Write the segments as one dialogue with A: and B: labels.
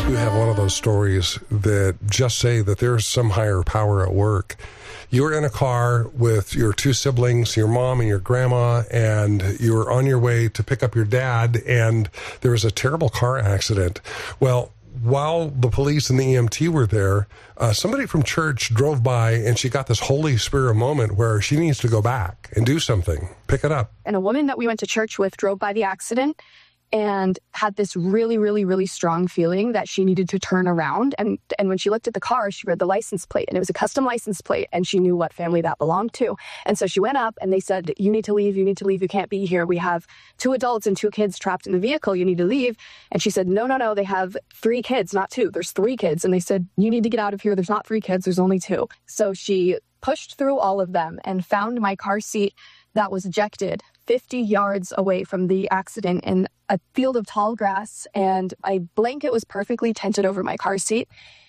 A: you have one of those stories that just say that there's some higher power at work. You're in a car with your two siblings, your mom and your grandma, and you're on your way to pick up your dad, and there was a terrible car accident. Well, while the police and the EMT were there, somebody from church drove by, and she got this Holy Spirit moment where she needs to go back and do something, pick it up.
B: And a woman that we went to church with drove by the accident and had this really, really, really strong feeling that she needed to turn around. And when she looked at the car, she read the license plate, and it was a custom license plate, and she knew what family that belonged to. And so she went up, and they said, you need to leave, you can't be here. We have 2 adults and 2 kids trapped in the vehicle, you need to leave. And she said, no, they have 3 kids, not 2. There's 3 kids. And they said, you need to get out of here. There's not 3 kids, there's only 2. So she pushed through all of them and found my car seat that was ejected 50 yards away from the accident in a field of tall grass, and a blanket was perfectly tented over my car seat,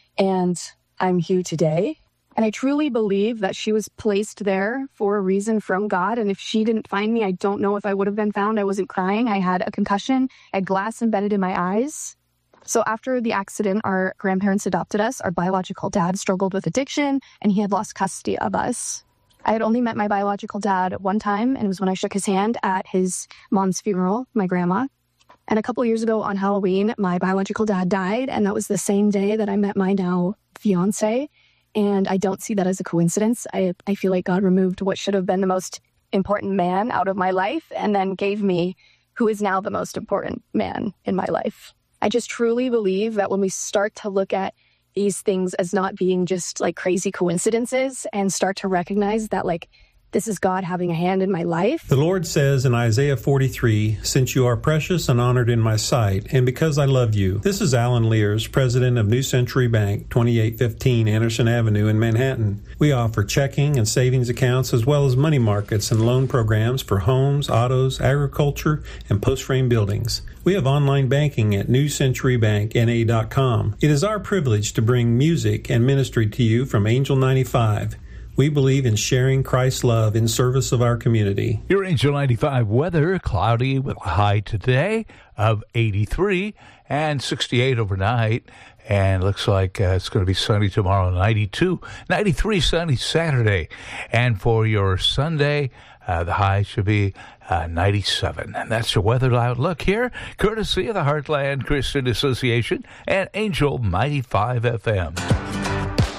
B: and I'm here today. And I truly believe that she was placed there for a reason from God, and if she didn't find me, I don't know if I would have been found. I wasn't crying. I had a concussion. I had glass embedded in my eyes. So after the accident, our grandparents adopted us. Our biological dad struggled with addiction, and he had lost custody of us. I had only met my biological dad one time, and it was when I shook his hand at his mom's funeral, my grandma. And a couple of years ago on Halloween, my biological dad died, and that was the same day that I met my now fiance. And I don't see that as a coincidence. I feel like God removed what should have been the most important man out of my life and then gave me who is now the most important man in my life. I just truly believe that when we start to look at these things as not being just like crazy coincidences and start to recognize that like this is God having a hand in my life.
C: The Lord says in Isaiah 43, since you are precious and honored in my sight, and because I love you. This is Alan Lears, president of New Century Bank, 2815 Anderson Avenue in Manhattan. We offer checking and savings accounts as well as money markets and loan programs for homes, autos, agriculture, and post-frame buildings. We have online banking at newcenturybankna.com. It is our privilege to bring music and ministry to you from Angel 95. We believe in sharing Christ's love in service of our community.
D: Your Angel 95 weather, cloudy with a high today of 83 and 68 overnight. And looks like it's going to be sunny tomorrow, 92, 93 sunny Saturday. And for your Sunday, the high should be 97. And that's your weather outlook here, courtesy of the Heartland Christian Association and Angel 95 FM.